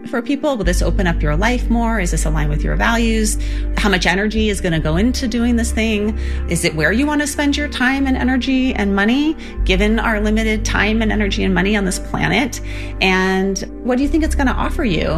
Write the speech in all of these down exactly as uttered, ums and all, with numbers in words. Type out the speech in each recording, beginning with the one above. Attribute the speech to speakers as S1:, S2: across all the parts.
S1: for people? Will this open up your life more? Is this aligned with your values? How much energy is going to go into doing this thing? Is it where you want to spend your time and energy and money, given our limited time and energy and money on this planet? And what do you think it's going to offer you?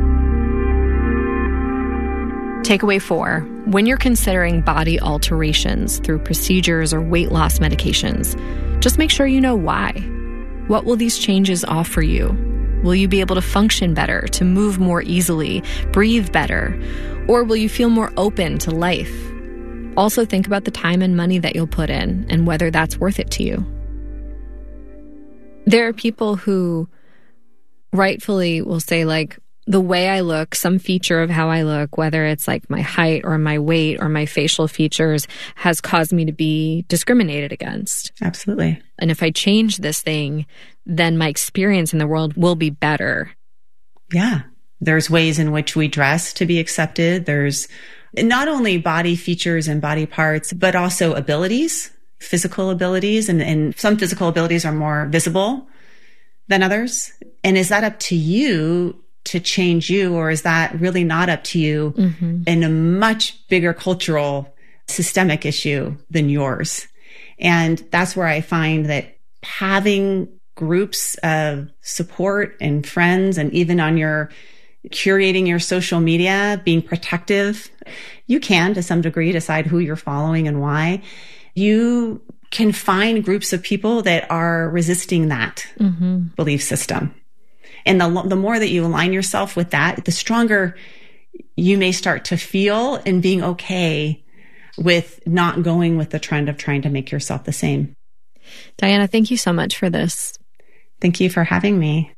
S2: Takeaway four, when you're considering body alterations through procedures or weight loss medications, just make sure you know why. What will these changes offer you? Will you be able to function better, to move more easily, breathe better? Or will you feel more open to life? Also think about the time and money that you'll put in and whether that's worth it to you. There are people who rightfully will say, like, the way I look, some feature of how I look, whether it's like my height or my weight or my facial features, has caused me to be discriminated against.
S1: Absolutely.
S2: And if I change this thing, then my experience in the world will be better.
S1: Yeah. There's ways in which we dress to be accepted. There's not only body features and body parts, but also abilities, physical abilities. And, and some physical abilities are more visible than others. And is that up to you to change you, or is that really not up to you mm-hmm. in a much bigger cultural systemic issue than yours? And that's where I find that having groups of support and friends, and even on your curating your social media, being protective, you can to some degree decide who you're following and why. You can find groups of people that are resisting that mm-hmm. belief system. And the, the more that you align yourself with that, the stronger you may start to feel in being okay with not going with the trend of trying to make yourself the same.
S2: Diana, thank you so much for this.
S1: Thank you for having me.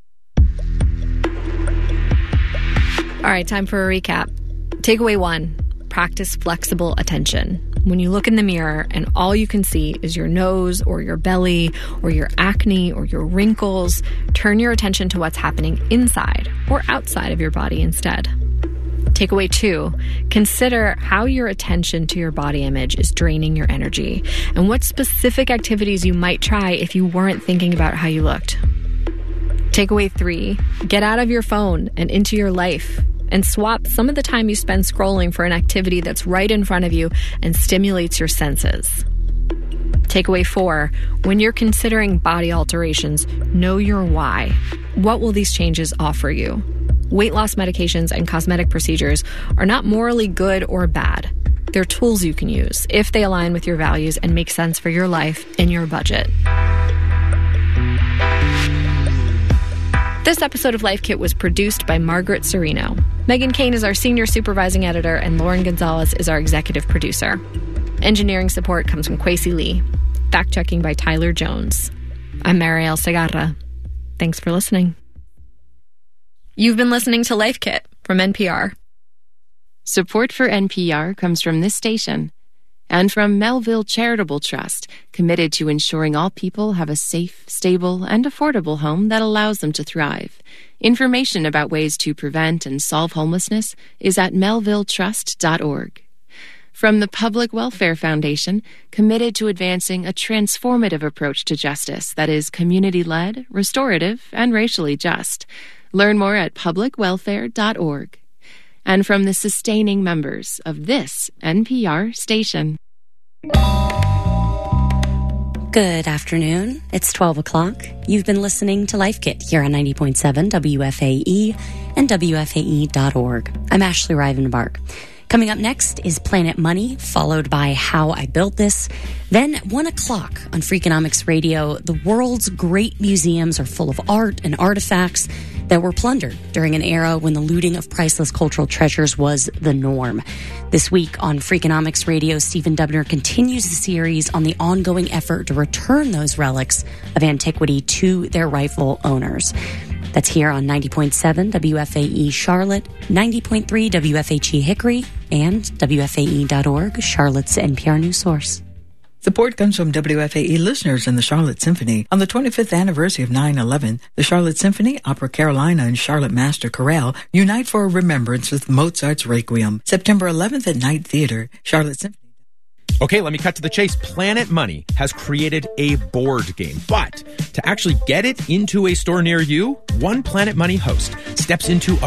S2: All right, time for a recap. Takeaway one, practice flexible attention. When you look in the mirror and all you can see is your nose or your belly or your acne or your wrinkles, turn your attention to what's happening inside or outside of your body instead. Takeaway two, consider how your attention to your body image is draining your energy and what specific activities you might try if you weren't thinking about how you looked. Takeaway three, get out of your phone and into your life and swap some of the time you spend scrolling for an activity that's right in front of you and stimulates your senses. Takeaway four, when you're considering body alterations, know your why. What will these changes offer you? Weight loss medications and cosmetic procedures are not morally good or bad. They're tools you can use if they align with your values and make sense for your life and your budget. This episode of Life Kit was produced by Margaret Serino. Megan Kane is our senior supervising editor, and Lauren Gonzalez is our executive producer. Engineering support comes from Kwesi Lee. Fact-checking by Tyler Jones. I'm Marielle Segarra. Thanks for listening. You've been listening to Life Kit from N P R.
S3: Support for N P R comes from this station and from Melville Charitable Trust, committed to ensuring all people have a safe, stable, and affordable home that allows them to thrive. Information about ways to prevent and solve homelessness is at melville trust dot org. From the Public Welfare Foundation, committed to advancing a transformative approach to justice that is community-led, restorative, and racially just. Learn more at public welfare dot org. And from the sustaining members of this N P R station.
S4: Good afternoon. It's twelve o'clock. You've been listening to Life Kit here on ninety point seven W F A E and W F A E dot org. I'm Ashley Rivenbark. Coming up next is Planet Money, followed by How I Built This. Then at one o'clock on Freakonomics Radio, the world's great museums are full of art and artifacts that were plundered during an era when the looting of priceless cultural treasures was the norm. This week on Freakonomics Radio, Stephen Dubner continues the series on the ongoing effort to return those relics of antiquity to their rightful owners. That's here on ninety point seven W F A E Charlotte, ninety point three W F H E Hickory, and W F A E dot org, Charlotte's N P R news source.
S5: Support comes from W F A E listeners and the Charlotte Symphony. On the twenty-fifth anniversary of nine eleven, the Charlotte Symphony, Opera Carolina, and Charlotte Master Chorale unite for a remembrance with Mozart's Requiem. September eleventh at Night Theater, Charlotte Symphony.
S6: Okay, let me cut to the chase. Planet Money has created a board game, but to actually get it into a store near you, one Planet Money host steps into a